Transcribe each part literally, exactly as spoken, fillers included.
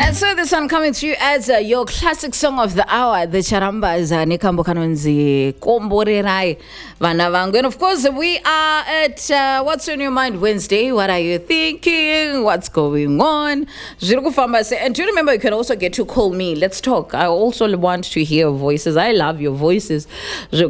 And so this one coming to you as uh, your classic song of the hour, the Charambas, uh, Nikambo Kanonzi, Komborerai, Vanavangu. And of course, we are at uh, What's on Your Mind Wednesday. What are you thinking? What's going on? And do you remember, you can also get to call me. Let's talk. I also want to hear voices. I love your voices. You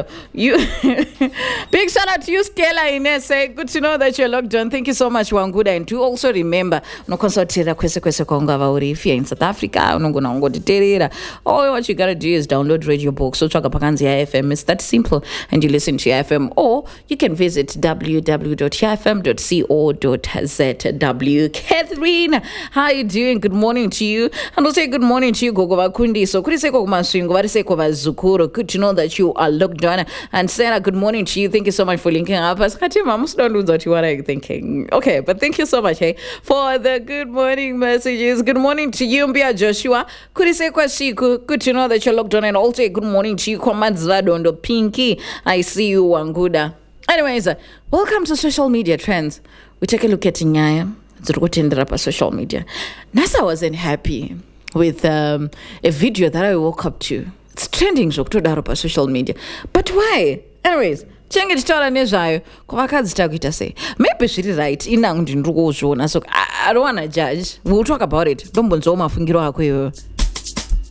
big shout out to you, Stella Ines. Good to know that you're locked on. Thank you so much, Wanguda. And do also remember, no consultira kwese kwese konga if you're in South Africa, all what you gotta do is download Radio Box. So check Pakanzi F M. It's that simple, and you listen to F M, or you can visit w w w dot f m dot co dot z w. Catherine, how are you doing? Good morning to you, and we'll say good morning to you, Gogo Vakundi. So could you say Gogo Maswingo? What say Gogo Zukuro? Good to know that you are locked on. And Sarah, good morning to you. Thank you so much for linking up. As Katima, must not lose what you are thinking. Okay, but thank you so much, hey, for the good morning messages. Good morning to you, Mbia Joshua. Could you say Kwashiku? Good to know that you're locked on. And also good morning to you, Komanzvadondo Pinky. I see you, Wanguda. Anyways, uh, welcome to Social Media Trends. We take a look at Nyaya. Social media. NASA wasn't happy with um, a video that I woke up to. It's trending on social media. But why? Anyways, chenge titaura nezvayo kwavakadzi takuita sei. Maybe zviri right ina ndiri kuzviona, so I don't want to judge. We'll talk about it. Ndombonzwawo mafungiro ako iyoyo.